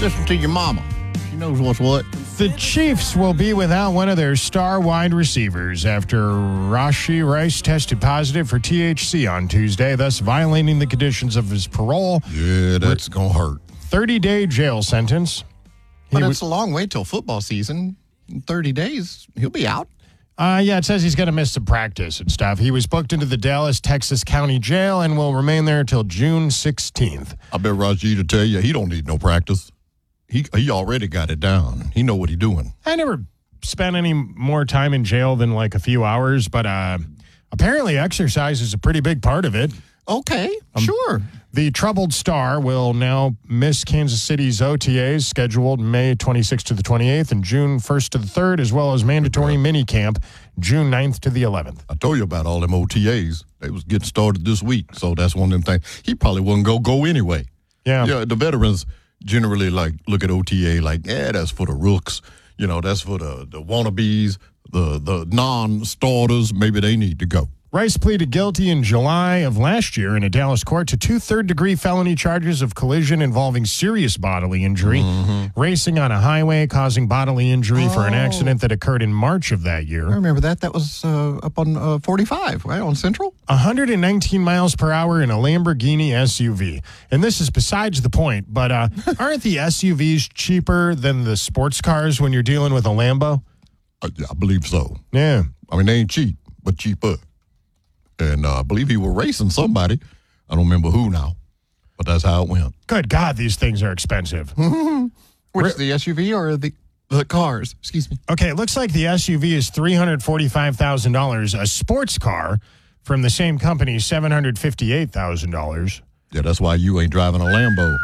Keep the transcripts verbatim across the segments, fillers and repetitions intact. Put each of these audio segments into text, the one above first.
Listen to your mama. She knows what's what. The Chiefs will be without one of their star wide receivers after Rashee Rice tested positive for T H C on Tuesday, thus violating the conditions of his parole. Yeah, that's going to hurt. thirty-day jail sentence. But He it's a long way till football season. In thirty days, he'll be out. Uh, yeah, it says he's going to miss some practice and stuff. He was booked into the Dallas, Texas County Jail and will remain there until June sixteenth. I bet Rashee to tell you, he don't need no practice. He he already got it down. He know what he doing. I never spent any more time in jail than like a few hours, but uh, apparently exercise is a pretty big part of it. Okay, Um, sure. The troubled star will now miss Kansas City's O T As scheduled May twenty-sixth to the twenty-eighth and June first to the third, as well as mandatory mini camp June ninth to the eleventh. I told you about all them O T As. They was getting started this week, so that's one of them things. He probably wasn't going to go anyway. Yeah. Yeah, the veterans generally like look at O T A like, yeah, that's for the rooks. You know, that's for the, the wannabes, the, the non-starters. Maybe they need to go. Rice pleaded guilty in July of last year in a Dallas court to two third-degree felony charges of collision involving serious bodily injury, Mm-hmm. racing on a highway causing bodily injury for an Oh. accident that occurred in March of that I year. remember that. That was uh, up on uh, forty-five, right, on Central? one hundred nineteen miles per hour in a Lamborghini S U V. And this is besides the point, but uh, aren't the S U Vs cheaper than the sports cars when you're dealing with a Lambo? I, I believe so. Yeah. I mean, they ain't cheap, but cheaper. And uh, I believe he was racing somebody. I don't remember who now, but that's how it went. Good God, these things are expensive. Which, the S U V or the, the cars? Excuse me. Okay, it looks like the S U V is three hundred forty-five thousand dollars. A sports car from the same company, seven hundred fifty-eight thousand dollars. Yeah, that's why you ain't driving a Lambo.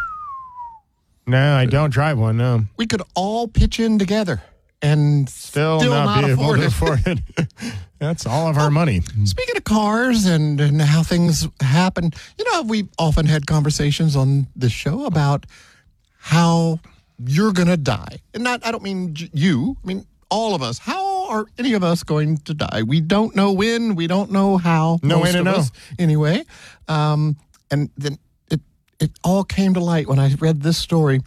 No, I don't drive one, no. We could all pitch in together and Still, still, not, not, be able afford to it. afford it. That's all of our money. Speaking of cars and, and how things happen, you know, we often had conversations on this show about how you're going to die. And not, I don't mean j- you, I mean all of us. How are any of us going to die? We don't know when, we don't know how. No way most to of know. us, anyway. Um, and then it, it all came to light when I read this story.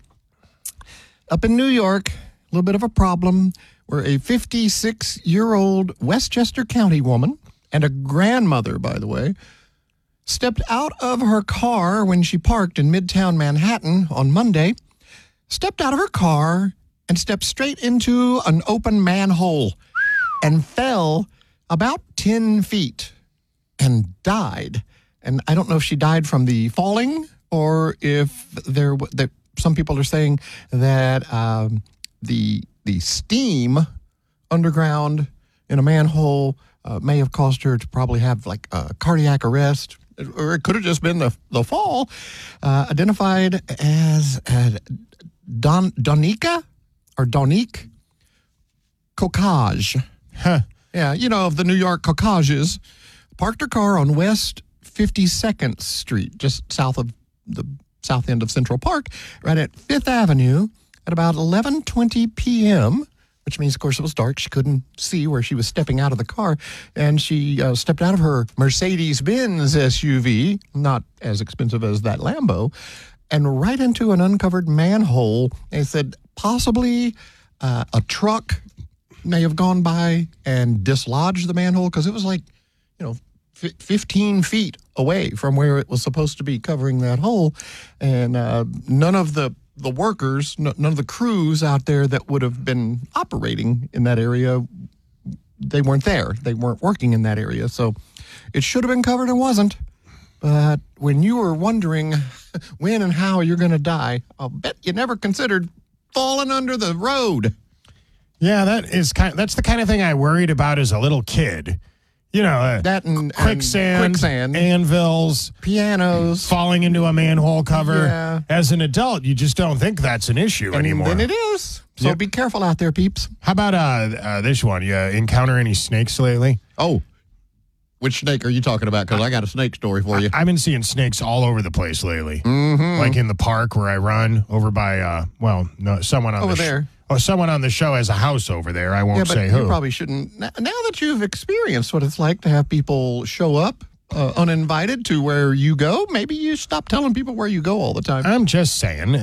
Up in New York, a little bit of a problem where a fifty-six-year-old Westchester County woman, and a grandmother, by the way, stepped out of her car when she parked in Midtown Manhattan on Monday, stepped out of her car and stepped straight into an open manhole and fell about ten feet and died. And I don't know if she died from the falling or if there, w- that some people are saying that um, the the steam underground in a manhole uh, may have caused her to probably have like a cardiac arrest, or it could have just been the the fall. Uh, identified as uh, Don Donika or Donique Kokaj. Huh. Yeah, you know, of the New York Kokages, parked her car on West fifty-second Street, just south of the south end of Central Park, right at Fifth Avenue at about eleven twenty p.m., which means, of course, it was dark. She couldn't see where she was stepping out of the car. And she uh, stepped out of her Mercedes-Benz S U V, not as expensive as that Lambo, and right into an uncovered manhole. They said possibly uh, a truck may have gone by and dislodged the manhole because it was like, you know, f- fifteen feet away from where it was supposed to be covering that hole. And uh, none of the the workers, n- none of the crews out there that would have been operating in that area, they weren't there. They weren't working in that area. So it should have been covered and wasn't. But when you were wondering when and how you're going to die, I'll bet you never considered falling under the road. Yeah, that is kind. That's the kind of thing I worried about as a little kid. You know, uh, That and quicksand, and quicksand, anvils, pianos, falling into a manhole cover. Yeah. As an adult, you just don't think that's an issue and anymore. then it is. So Yep. be careful out there, peeps. How about uh, uh, this one? You uh, encounter any snakes lately? Oh, which snake are you talking about? Because I got a snake story for you. I, I've been seeing snakes all over the place lately. Mm-hmm. Like in the park where I run, over by, uh, well, no, someone on Over the sh- there. Oh, someone on the show has a house over there. I won't Yeah, but say you who. probably shouldn't. Now now that you've experienced what it's like to have people show up uh, uninvited to where you go, maybe you stop telling people where you go all the time. I'm just saying.